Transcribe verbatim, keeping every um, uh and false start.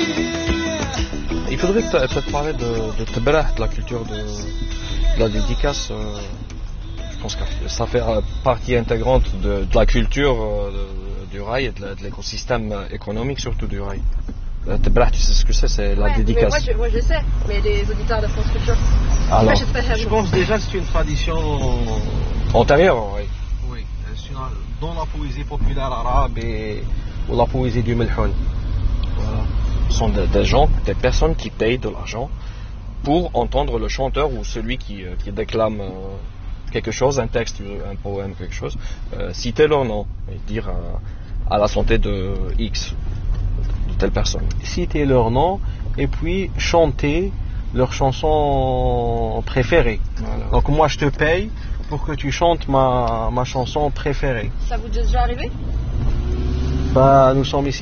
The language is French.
Il faudrait peut-être parler de, de Tebrah, de la culture de, de la dédicace. Euh, je pense que ça fait partie intégrante de, de la culture de, du rail et de, de l'écosystème économique surtout du rail. Tebrah, tu sais ce que c'est, c'est la ouais, dédicace. Mais moi, je, moi je sais, mais les auditeurs de France Culture. Alors, moi, je, je pense déjà que c'est une tradition antérieure, oui. Oui, dans la poésie populaire arabe et ou la poésie du Melhoun. Voilà. Ce sont des, des gens, des personnes qui payent de l'argent pour entendre le chanteur ou celui qui, qui déclame euh, quelque chose, un texte, un poème, quelque chose, euh, citer leur nom et dire à, à la santé de X, de telle personne. Citer leur nom et puis chanter leur chanson préférée. Voilà. Donc moi je te paye pour que tu chantes ma, ma chanson préférée. Ça vous est déjà arrivé? Bah, nous sommes ici